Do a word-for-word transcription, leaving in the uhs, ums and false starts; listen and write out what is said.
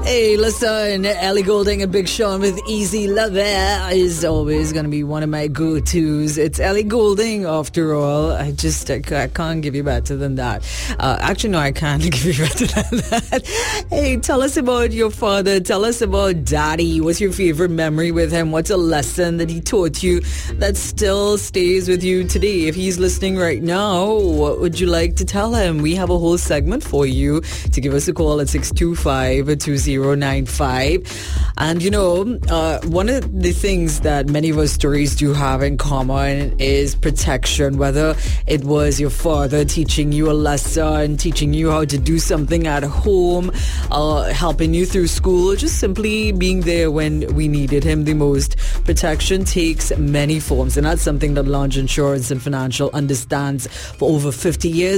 Hey, listen, Ellie Goulding and Big Sean with Easy Lover is always going to be one of my go-tos. It's Ellie Goulding, after all. I just, I, I can't give you better than that. Uh, actually, no, I can't give you better than that. Hey, tell us about your father. Tell us about Daddy. What's your favorite memory with him? What's a lesson that he taught you that still stays with you today? If he's listening right now, what would you like to tell him? We have a whole segment for you. To give us a call at six two five, two zero nine five. And you know, uh, one of the things that many of our stories do have in common is protection, whether it was your father teaching you a lesson, teaching you how to do something at home, uh, helping you through school, or just simply being there when we needed him the most. Protection takes many forms, and that's something that Lounge Insurance and Financial understands for over fifty years.